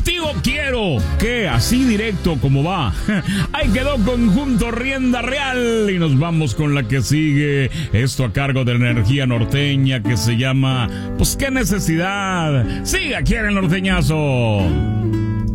contigo quiero. ¿Qué? Así directo como va. Ahí quedó Conjunto Rienda Real y nos vamos con la que sigue. Esto a cargo de Energía Norteña que se llama, pues qué necesidad. Sigue aquí en el norteñazo.